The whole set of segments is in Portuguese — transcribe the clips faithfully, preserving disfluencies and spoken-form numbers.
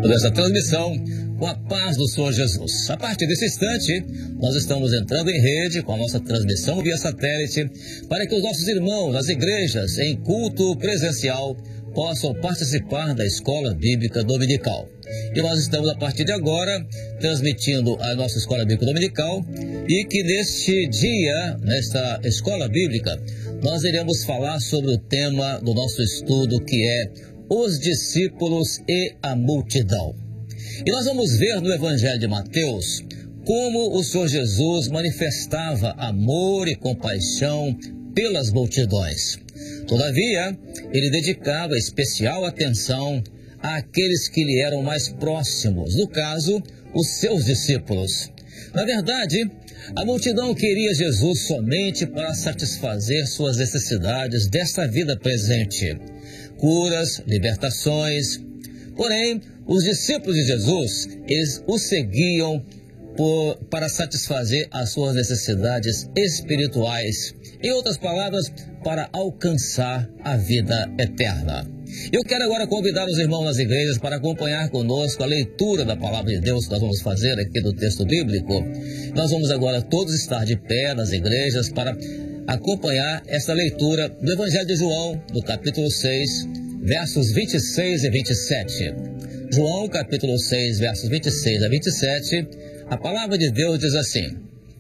dessa transmissão com a paz do Senhor Jesus. A partir desse instante, nós estamos entrando em rede com a nossa transmissão via satélite para que os nossos irmãos nas igrejas em culto presencial possam participar da Escola Bíblica Dominical. E nós estamos, a partir de agora, transmitindo a nossa Escola Bíblica Dominical e que neste dia, nesta Escola Bíblica, nós iremos falar sobre o tema do nosso estudo, que é os discípulos e a multidão. E nós vamos ver no Evangelho de Mateus como o Senhor Jesus manifestava amor e compaixão pelas multidões. Todavia, ele dedicava especial atenção àqueles que lhe eram mais próximos, no caso, os seus discípulos. Na verdade, a multidão queria Jesus somente para satisfazer suas necessidades desta vida presente, curas, libertações. Porém, os discípulos de Jesus, eles o seguiam por, para satisfazer as suas necessidades espirituais. Em outras palavras, para alcançar a vida eterna. Eu quero agora convidar os irmãos nas igrejas para acompanhar conosco a leitura da palavra de Deus que nós vamos fazer aqui do texto bíblico. Nós vamos agora todos estar de pé nas igrejas para acompanhar esta leitura do Evangelho de João, do capítulo seis, versos vinte e seis e vinte e sete. João, capítulo seis, versos vinte e seis a vinte e sete, a palavra de Deus diz assim: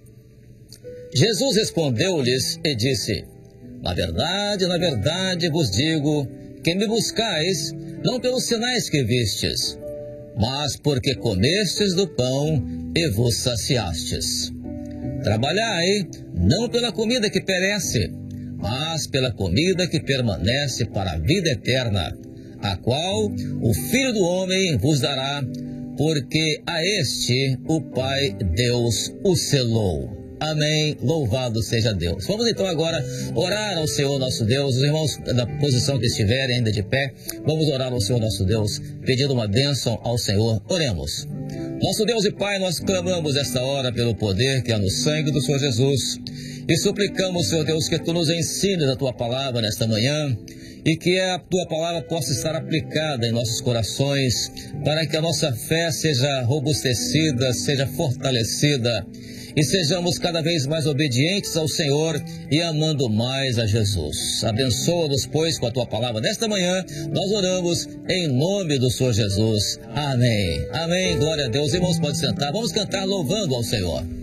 Jesus respondeu-lhes e disse: Na verdade, na verdade vos digo que me buscais, não pelos sinais que vistes, mas porque comestes do pão e vos saciastes. Trabalhai, não pela comida que perece, mas pela comida que permanece para a vida eterna, a qual o Filho do Homem vos dará, porque a este o Pai Deus o selou. Amém, louvado seja Deus. Vamos então agora orar ao Senhor nosso Deus. Os irmãos da posição que estiverem ainda de pé, vamos orar ao Senhor nosso Deus, pedindo uma bênção ao Senhor. Oremos. Nosso Deus e Pai, nós clamamos esta hora pelo poder que há no sangue do Senhor Jesus e suplicamos, Senhor Deus, que Tu nos ensines a Tua palavra nesta manhã e que a Tua palavra possa estar aplicada em nossos corações para que a nossa fé seja robustecida, seja fortalecida e sejamos cada vez mais obedientes ao Senhor e amando mais a Jesus. Abençoa-nos, pois, com a Tua palavra nesta manhã. Nós oramos em nome do Senhor Jesus. Amém. Amém. Glória a Deus. Irmãos, pode sentar. Vamos cantar louvando ao Senhor.